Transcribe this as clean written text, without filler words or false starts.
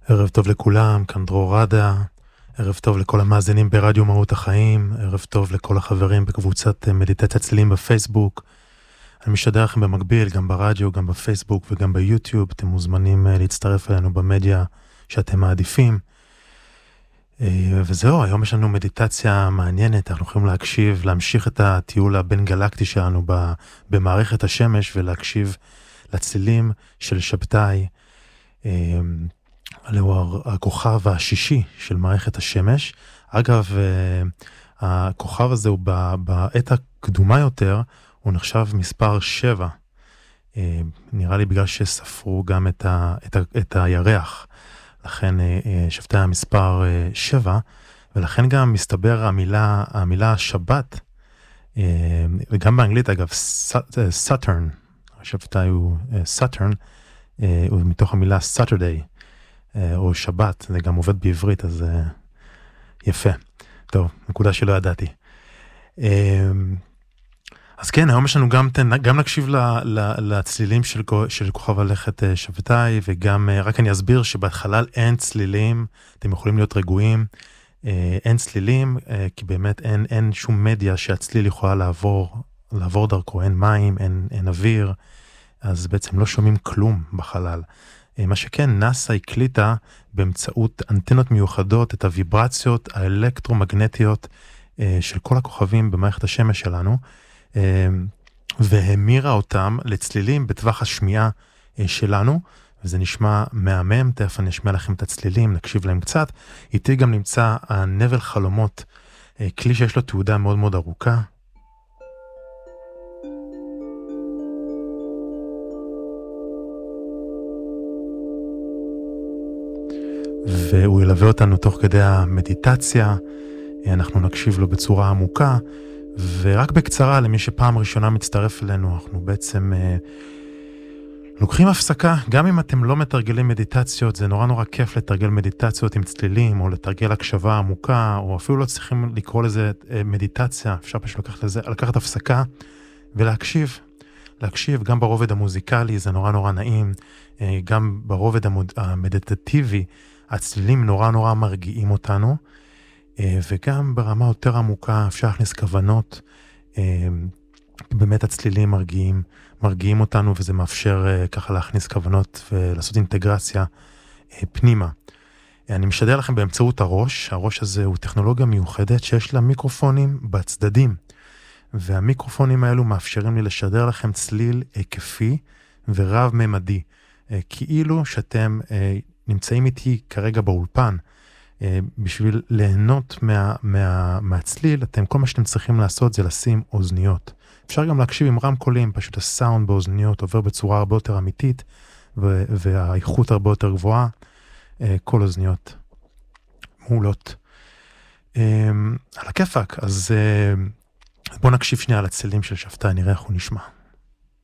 ערב טוב לכולם, כאן דרור רדה, ערב טוב לכל המאזינים ברדיו מהות החיים, ערב טוב לכל החברים בקבוצת מדיטציה צלילים בפייסבוק. אני משדר לכם במקביל, גם ברדיו, גם בפייסבוק וגם ביוטיוב. אתם מוזמנים להצטרף אלינו במדיה שאתם מעדיפים. וזהו, היום יש לנו מדיטציה מעניינת, אנחנו יכולים להמשיך את הטיול הבין גלקטי שלנו במערכת השמש ולהקשיב לצלילים של שבתאי, עליו הכוכב השישי של מערכת השמש. אגב, הכוכב הזה הוא בעת הקדומה יותר, הוא נחשב מספר 7. נראה לי בגלל שספרו גם את הירח. לכן שבתאי המספר 7, ולכן גם מסתבר המילה שבת, וגם באנגלית אגב, סאטרן, שבתאי הוא סאטרן, הוא מתוך המילה Saturday, או שבת, זה גם עובד בעברית, אז יפה. טוב, נקודה שלא ידעתי. אז כן, היום יש לנו גם נקשיב לצלילים של כוכב הלכת שבתאי, וגם, רק אני אסביר שבהתחלה אין צלילים, אתם יכולים להיות רגועים, אין צלילים, כי באמת אין שום מדיה שהצליל יכולה לעבור דרכו, אין מים, אין אוויר, אז בעצם לא שומעים כלום בחלל. מה שכן, נאסא הקליטה באמצעות אנטנות מיוחדות את הוויברציות האלקטרומגנטיות של כל הכוכבים במערכת השמש שלנו, והמירה אותם לצלילים בטווח השמיעה שלנו, וזה נשמע מהמם. תכף אני אשמיע לכם את הצלילים, נקשיב להם קצת. איתי גם נמצא הנבל חלומות, כלי שיש לו תעודה מאוד מאוד ארוכה. והוא ילווה אותנו תוך כדי המדיטציה, אנחנו נקשיב לו בצורה עמוקה, ורק בקצרה, למי שפעם ראשונה מצטרף אלינו, אנחנו בעצם לוקחים הפסקה, גם אם אתם לא מתרגלים מדיטציות, זה נורא כיף לתרגל מדיטציות עם צלילים, או לתרגל הקשבה עמוקה, או אפילו לא צריכים לקרוא לזה מדיטציה, אפשר פשוט לקחת הפסקה ולהקשיב. להקשיב גם ברובד המוזיקלי, זה נורא נעים, גם ברובד המדיטטיבי, הצלילים נורא מרגיעים אותנו, וגם ברמה יותר עמוקה אפשר להכניס כוונות, באמת הצלילים מרגיעים אותנו, וזה מאפשר ככה להכניס כוונות ולעשות אינטגרציה פנימה. אני משדר לכם באמצעות הראש הזה הוא טכנולוגיה מיוחדת שיש לה מיקרופונים בצדדים, והמיקרופונים האלו מאפשרים לי לשדר לכם צליל היקפי ורב-ממדי, כאילו שאתם נמצאים איתי כרגע באולפן. בשביל ליהנות מהצליל, כל מה שאתם צריכים לעשות זה לשים אוזניות. אפשר גם להקשיב עם רמקולים, פשוט הסאונד באוזניות עובר בצורה הרבה יותר אמיתית, והאיכות הרבה יותר גבוהה. כל אוזניות מעולות. על הכיפק, אז בואו נקשיב שנייה על הצלילים של שבתאי, נראה איך הוא נשמע.